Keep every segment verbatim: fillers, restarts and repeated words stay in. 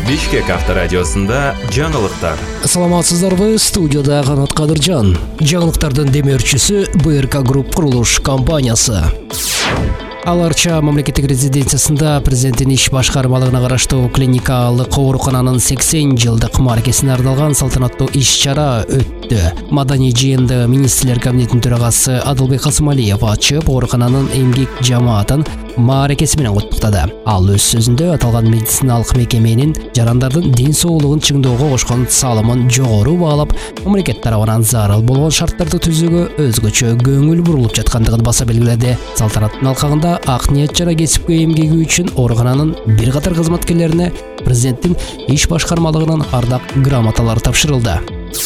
Бишкек авторадиосында жаңылыктар. Саламатсыздарбы, студияда Канат Кадыржан. Жаңылыктардын демөөрчүсү бэ эр ка Групп курулуш компаниясы. Аларча мамлекеттик резиденциясында президенттин иш башкармалыгына караштуу клиникалык оорукананын сексен жылдык мааракесине арналган салтанаттуу иш-чара өттү. Маданий жыйынды министрлер кабинетинин төрагасы Адылбек Касымалиев ачып, оорукананын эмгек жамаатын мааракеси менен куттуктады. Ал өз сөзүндө аталган медициналык мекеменин жарандардын ден соолугун чыңдоого кошкон салымын жогору баалап, мамлекет тарабынан зарыл болгон шарттарды түзүүгө өзгөчө көңүл бурулуп жаткандыгын баса белгиледи. Салтанаттын алкагында ак ниет жана кесипкөй эмгеги үчүн оорукананын бир катар кызматкерлерине президенттин иш башкармалыгынын ардак грамоталары тапшырылды.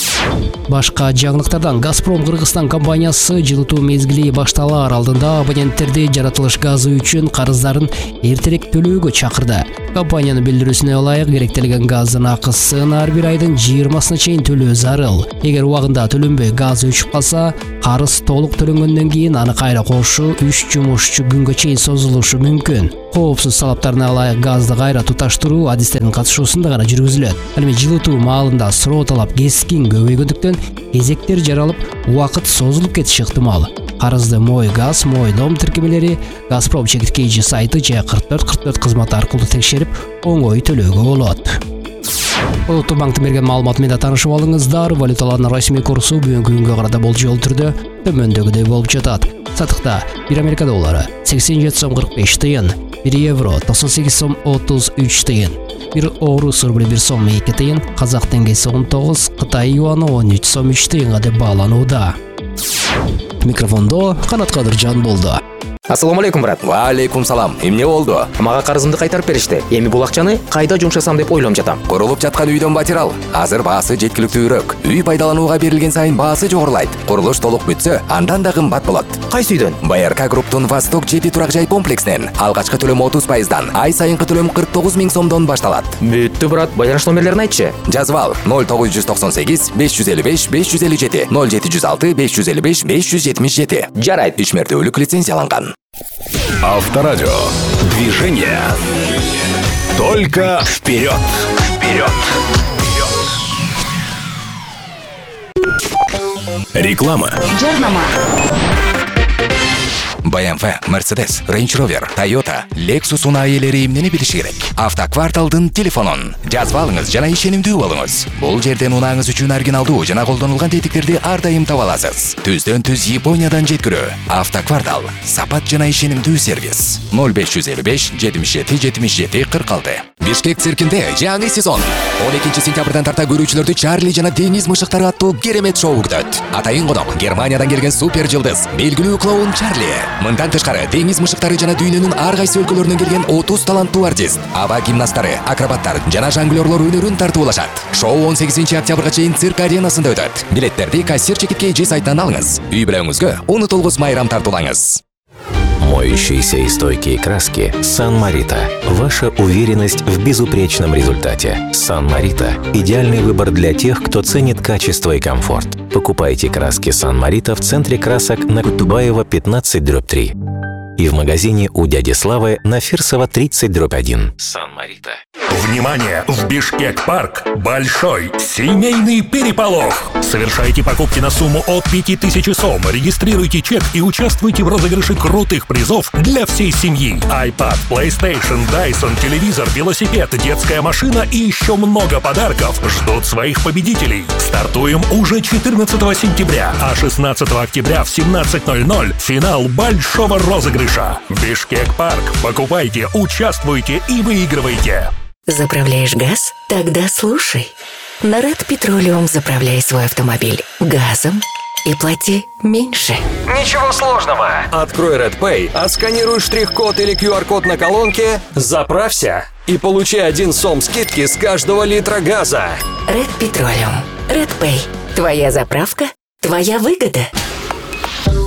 Башка жаңылыктардан Газпром Кыргызстан компаниясы жылытуу мезгили башталаар алдында абоненттерди жаратылыш газы үчүн карыздарын эртерээк төлөөгө чакырды. Компаниянын билдирүүсүнө ылайык, керектелген газдын акысын ар бир айдын жыйырмасына чейин төлөө зарыл. Эгер убагында төлөнбөй газ өчүп калса, карыз толук төлөнгөндөн кийин аны кайра кошуу үч жумушчу күнгө чейин созулушу мүмкүн. Коопсуз талаптарына ылайык газды кайра туташтыруу адистердин катышуусунда гана жүргүзүлөт. Ал эми жылытуу маалында суроо талап кескин көбөйгөндүктөн кезектер жаралып, убакыт созулуп кетиши ыктымал. Карызды Мой газ, Мой дом тиркемелери, Газпром чекиткейчи сайты же кырк төрт кырк төрт кызматы аркылуу текшерип, оңой төлөөгө болот. Улуттук банктын берген маалыматы менен таанышып алыңыздар. Валюталардын расмий курсу бүгүнкү күнгө карата болжол түрдө төмөндөгүдөй болуп жатат. Сатыкта бир Америка доллары сексен жети сом кырк беш тыйын, бир евро токсон сегиз сом отуз үч тыйын, бир орус рубли бир сом эки тыйын, казак теңгеси он тогуз, Кытай юаны он үч сом үч тыйынга деп бааланууда. Микрофондо Канат Кадыржан болду. Ассаламу алейкум, брат. Ва алейкум салам. Эмне болду? Мага карызымды кайтарып беришти. Эми бул акчаны кайда жумшасам деп ойлонуп жатам. Курулуп жаткан үйдөн материал. Азыр баасы жеткиликтүүрөөк. Үй пайдаланууга берилген сайын баасы жогорулайт. Курулуш толук бүтсө, андан да кымбат болот. Кайсы үйдөн? бэ эр ка Групптун Восток жети турак жай комплексинен алгачкы төлөм отуз пайыздан, ай сайынкы төлөм кырк тогуз миң сомдон башталат. Бүттү, брат. Байланыш номерлерин айтчы. Жазып ал: ноль тогуз жүз токсон сегиз беш жүз элүү беш беш жүз элүү жети, ноль жети жүз алты беш жүз элүү беш беш жүз жетимиш жети. Жарайт. Үч мертөлүк лицензияланган. Авторадио. Движение. Только вперед. Вперед. Реклама. Жарнама. бэ эм вэ, Mercedes, Range Rover, Toyota, Lexus унаайлери эмнени билиши керек? Автокварталдын телефонун жазып алыңыз жана ишенимдүү болуңуз. Бул жерден унааңыз үчүн оригиналдуу жана колдонулган тетиктерди ар дайым таба аласыз. Түздөн түз Япониядан жеткирүү. Автоквартал, сапат жана ишенимдүү сервис. ноль беш жүз элүү беш жетимиш жети жетимиш жети кырк алты. Бишкек циркинде жаңы сезон. он экинчи сентябрдан тарта көрүүчүлөрдү Чарли жана Дениз мышыктары аттуу керемет шоу күтөт. Атайын конок Германиядан келген супер жылдыз, белгилүү клоун Чарли. Мындан тышкары Дениз мышыктары жана дүйнөнүн ар кайсы өлкөлөрүнөн келген отуз таланттуу артист, аба гимнасттары, акробаттар жана жонглёрлор өнөрүн тартуулашат. Шоу он сегизинчи октябрга чейин цирк аренасында өтөт. Билеттерди кассир чекиткейчи сайтынан алыңыз. Үй бүлөңүзгө унутулгус майрам тартуулаңыз. Моющиеся и стойкие краски Сан Марита. Ваша уверенность в безупречном результате. Сан Марита – идеальный выбор для тех, кто ценит качество и комфорт. Покупайте краски Сан Марита в центре красок на Кутубаева пятнадцать дробь три и в магазине у дяди Славы на Фирсова тридцать дробь один. Сан Марита. Внимание! В Бишкек-парк большой семейный переполох. Совершайте покупки на сумму от пяти тысяч сом, регистрируйте чек и участвуйте в розыгрыше крутых призов для всей семьи. iPad, PlayStation, Dyson, телевизор, велосипед, детская машина и еще много подарков ждут своих победителей. Стартуем уже четырнадцатого сентября, а шестнадцатого октября в семнадцать ноль ноль финал большого розыгрыша. Бишкек-парк. Покупайте, участвуйте и выигрывайте. Заправляешь газ? Тогда слушай. На Red Petroleum заправляй свой автомобиль газом и плати меньше. Ничего сложного. Открой Red Pay, отсканируй штрих-код или ку ар-код на колонке, заправься и получи один сом скидки с каждого литра газа. Red Petroleum. Red Pay. Твоя заправка, твоя выгода.